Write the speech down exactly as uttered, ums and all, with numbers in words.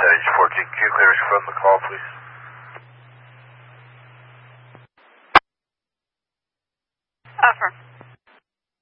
Percentage fourteen Q, clearance from the call, please. Affirm.